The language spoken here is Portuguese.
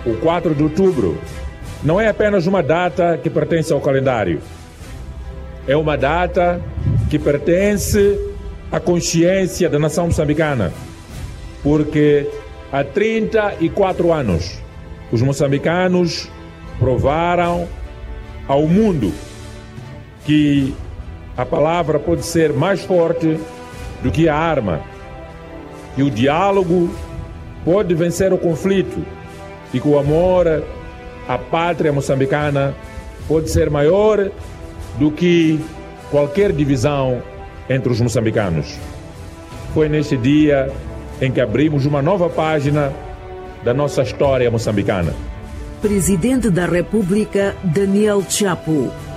o 4 de outubro, não é apenas uma data que pertence ao calendário. É uma data que pertence à consciência da nação moçambicana, porque há 34 anos os moçambicanos provaram ao mundo que a palavra pode ser mais forte do que a arma, que o diálogo pode vencer o conflito e que o amor à pátria moçambicana pode ser maior do que qualquer divisão entre os moçambicanos. Foi neste dia em que abrimos uma nova página da nossa história moçambicana. Presidente da República, Daniel Chapo.